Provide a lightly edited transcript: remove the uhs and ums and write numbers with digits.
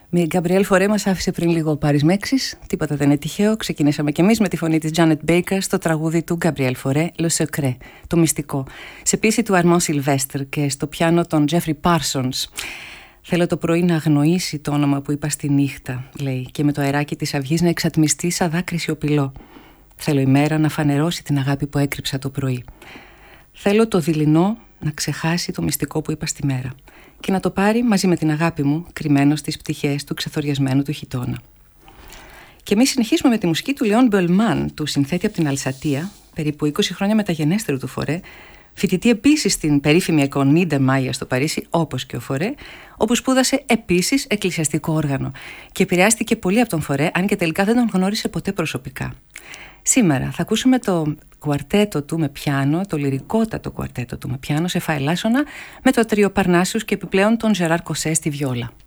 Η Γκαμπριέλ Φορέ μας άφησε πριν λίγο ο Πάρις Μέξης. Τίποτα δεν είναι τυχαίο. Ξεκινήσαμε κι εμείς με τη φωνή της Τζάνετ Μπέικερ στο τραγούδι του Γκαμπριέλ Φορέ, Le Secret, το μυστικό. Σε ποίηση του Αρμόν Σιλβέστρ και στο πιάνο των Τζέφρι Πάρσονς. Θέλω το πρωί να αγνοήσει το όνομα που είπα στη νύχτα, λέει, και με το αεράκι της αυγής να εξατμιστεί σαν δάκρυ σιωπηλό. Θέλω η μέρα να φανερώσει την αγάπη που έκρυψα το πρωί. Θέλω το δειλινό να ξεχάσει το μυστικό που είπα στη μέρα και να το πάρει μαζί με την αγάπη μου κρυμμένο στις πτυχές του ξεθοριασμένου του χιτώνα. Και εμείς συνεχίσουμε με τη μουσική του Λεόν Μπελμάν, του συνθέτη από την Αλσατία, περίπου 20 χρόνια μεταγενέστερου του Φορέ, φοιτητή επίσης στην περίφημη Εκονή ντε Μάια στο Παρίσι, όπως και ο Φορέ, όπου σπούδασε επίσης εκκλησιαστικό όργανο και επηρεάστηκε πολύ από τον Φορέ, αν και τελικά δεν τον γνώρισε ποτέ προσωπικά. Σήμερα θα ακούσουμε το κουαρτέτο του με πιάνο, το λυρικότατο κουαρτέτο του με πιάνο σε φα ελάσσονα, με το τρίο Παρνάσιους και επιπλέον τον Ζεράρ Κοσέ στη βιόλα.